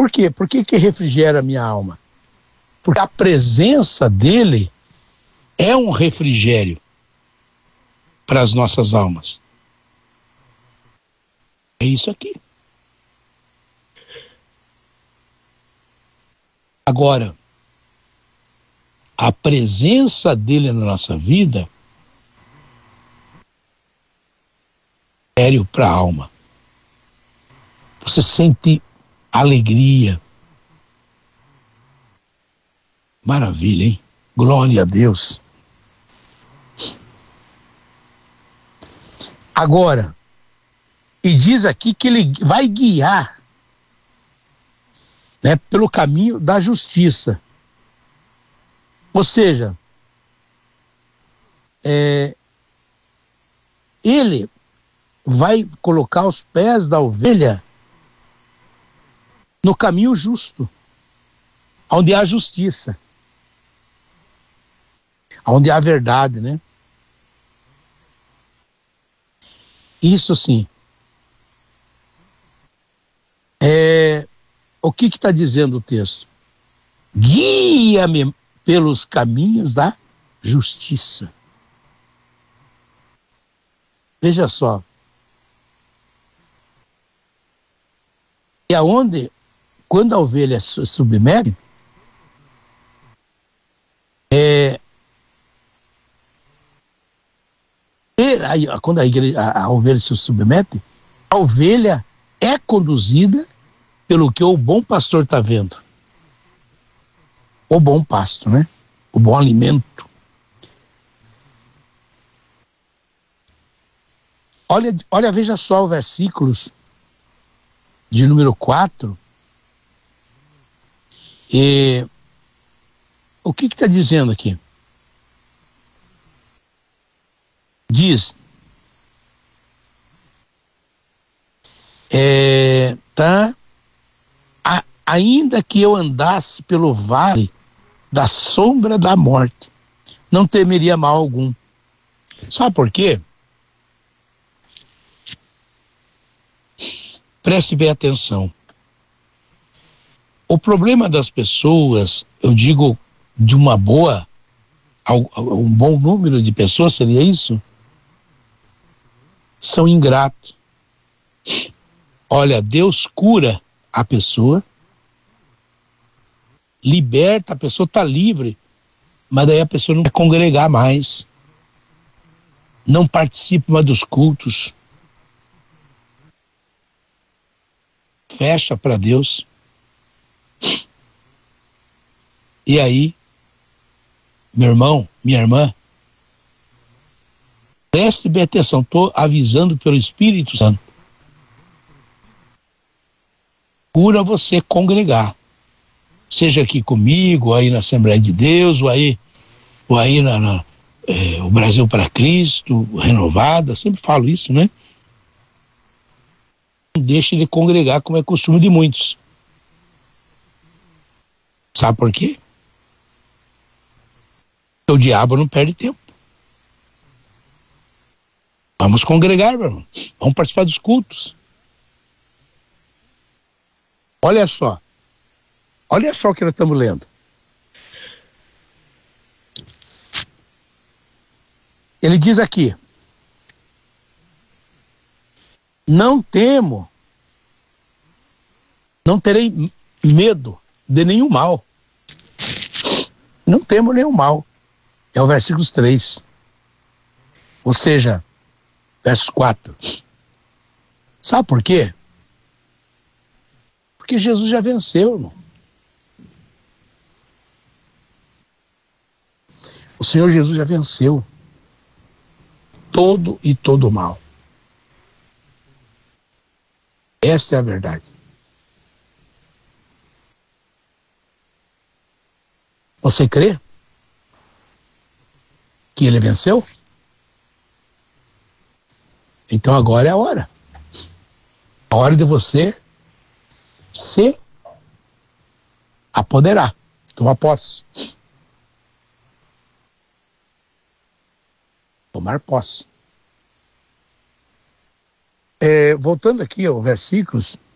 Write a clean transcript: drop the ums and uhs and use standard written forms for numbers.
Por quê? Por que refrigera a minha alma? Porque a presença dele é um refrigério para as nossas almas. É isso aqui. Agora, a presença dele na nossa vida é sério para a alma. Você sente alegria. Maravilha, hein? Glória a Deus. Agora, e diz aqui que ele vai guiar, né, pelo caminho da justiça. Ou seja, ele vai colocar os pés da ovelha no caminho justo, onde há justiça, onde há verdade, né? Isso sim. O que está dizendo o texto? Guia-me pelos caminhos da justiça. Veja só. E aonde, quando a ovelha se submete, quando a ovelha se submete, a ovelha é conduzida pelo que o bom pastor está vendo. O bom pasto, né? O bom alimento. Olha, veja só os versículos de número 4. E o que está dizendo aqui? Diz, ainda que eu andasse pelo vale da sombra da morte, não temeria mal algum. Sabe por quê? Preste bem atenção. O problema das pessoas, eu digo de um bom número de pessoas, seria isso? São ingratos. Olha, Deus cura a pessoa, liberta, a pessoa está livre, mas daí a pessoa não quer congregar mais, não participa mais dos cultos, fecha para Deus. E aí, meu irmão, minha irmã, preste bem atenção, estou avisando pelo Espírito Santo. Cura você congregar. Seja aqui comigo, ou aí na Assembleia de Deus, ou aí o Brasil para Cristo, Renovada, sempre falo isso, né? Não deixe de congregar como é costume de muitos. Sabe por quê? O diabo não perde tempo. Vamos congregar, meu irmão. Vamos participar dos cultos. Olha só o que nós estamos lendo. Ele diz aqui: não terei medo de nenhum mal. Não temo nenhum mal. É o versículo 3. Ou seja, verso 4. Sabe por quê? Porque Jesus já venceu, irmão. O Senhor Jesus já venceu todo o mal. Esta é a verdade. Você crê que ele venceu? Então agora é a hora. A hora de você se apoderar, tomar posse. Tomar posse. Voltando aqui aos versículos,